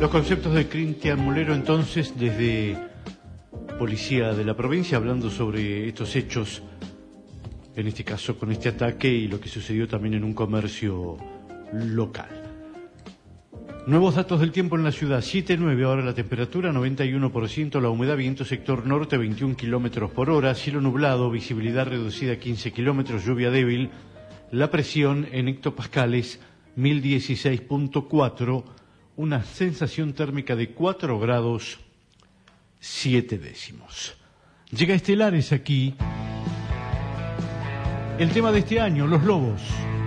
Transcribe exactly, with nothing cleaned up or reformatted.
Los conceptos de Cristian Mulero, entonces, desde Policía de la Provincia, hablando sobre estos hechos, en este caso con este ataque y lo que sucedió también en un comercio local. Nuevos datos del tiempo en la ciudad: siete nueve ahora la temperatura, noventa y uno por ciento la humedad, viento sector norte veintiún kilómetros por hora, cielo nublado, visibilidad reducida a quince kilómetros, lluvia débil, la presión en hectopascales mil dieciséis punto cuatro, una sensación térmica de cuatro grados siete décimos. Llega Estelares aquí. El tema de este año, Los Lobos.